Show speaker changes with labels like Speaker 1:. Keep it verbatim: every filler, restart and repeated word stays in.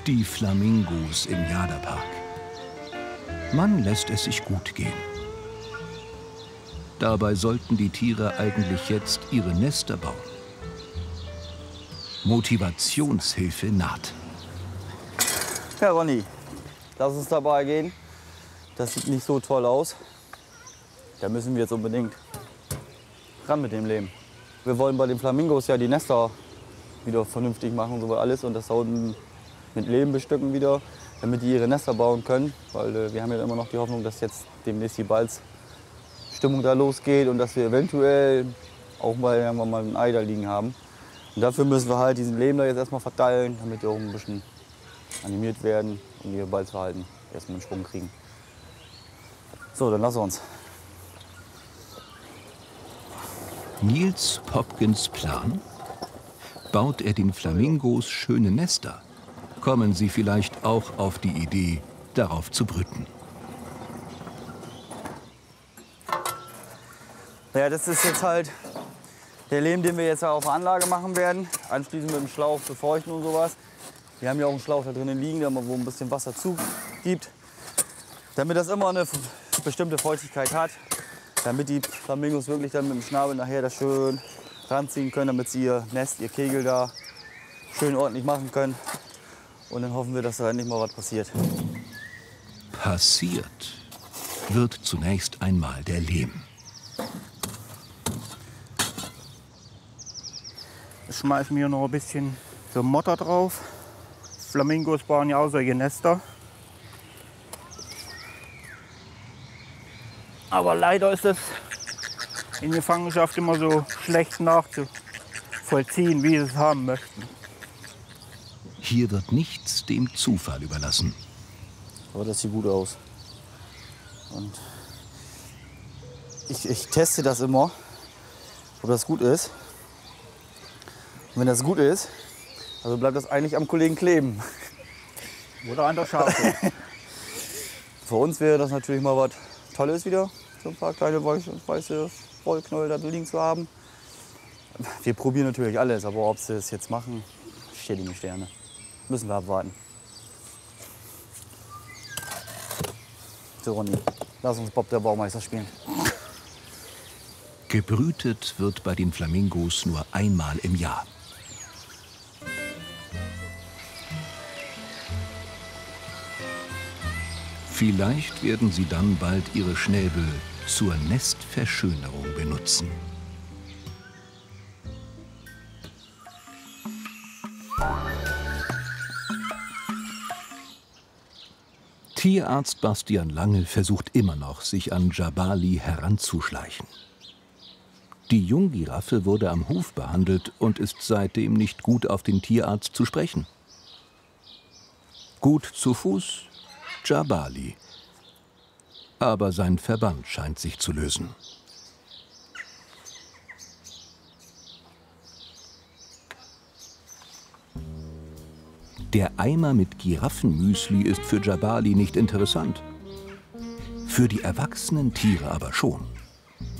Speaker 1: Die Flamingos im Jada-Park. Man lässt es sich gut gehen. Dabei sollten die Tiere eigentlich jetzt ihre Nester bauen. Motivationshilfe naht.
Speaker 2: Ja, Ronny, lass uns dabei gehen. Das sieht nicht so toll aus. Da müssen wir jetzt unbedingt ran mit dem Leben. Wir wollen bei den Flamingos ja die Nester wieder vernünftig machen und so alles und das da unten mit Leben bestücken wieder, damit die ihre Nester bauen können. Weil äh, wir haben ja immer noch die Hoffnung, dass jetzt demnächst die Balzstimmung da losgeht und dass wir eventuell auch mal irgendwann mal ein Ei da liegen haben. Und dafür müssen wir halt diesen Lehm da jetzt erstmal verteilen, damit die auch ein bisschen animiert werden und ihr Balzverhalten erstmal in Schwung kriegen. So, dann lass uns.
Speaker 1: Niels Popkins Plan? Baut er den Flamingos schöne Nester, kommen sie vielleicht auch auf die Idee, darauf zu brüten.
Speaker 2: Ja, das ist jetzt halt der Lehm, den wir jetzt auf der Anlage machen werden. Anschließend mit dem Schlauch befeuchten und sowas. Wir haben ja auch einen Schlauch da drinnen liegen, wo ein bisschen Wasser zugibt. Damit das immer eine bestimmte Feuchtigkeit hat. Damit die Flamingos wirklich dann mit dem Schnabel nachher das schön ranziehen können, damit sie ihr Nest, ihr Kegel da schön ordentlich machen können. Und dann hoffen wir, dass da nicht mal was passiert.
Speaker 1: Passiert wird zunächst einmal der Lehm.
Speaker 3: Jetzt schmeißen wir noch ein bisschen so Motter drauf. Flamingos bauen ja auch solche Nester. Aber leider ist es in der Gefangenschaft immer so schlecht nachzuvollziehen, wie sie es haben möchten.
Speaker 1: Hier wird nichts dem Zufall überlassen.
Speaker 2: Aber das sieht gut aus. Und ich, ich teste das immer, ob das gut ist. Und wenn das gut ist, also bleibt das eigentlich am Kollegen kleben.
Speaker 3: Oder an der Schafe.
Speaker 2: Für uns wäre das natürlich mal was Tolles wieder, so ein paar kleine weiße Wollknäuel da liegen zu haben. Wir probieren natürlich alles, aber ob sie es jetzt machen, steht in den Sternen. Müssen wir abwarten. So, Ronny, lass uns Bob der Baumeister spielen.
Speaker 1: Gebrütet wird bei den Flamingos nur einmal im Jahr. Vielleicht werden sie dann bald ihre Schnäbel zur Nestverschönerung benutzen. Tierarzt Bastian Lange versucht immer noch, sich an Jabali heranzuschleichen. Die Junggiraffe wurde am Huf behandelt und ist seitdem nicht gut auf den Tierarzt zu sprechen. Gut zu Fuß Jabali. Aber sein Verband scheint sich zu lösen. Der Eimer mit Giraffenmüsli ist für Jabali nicht interessant. Für die erwachsenen Tiere aber schon.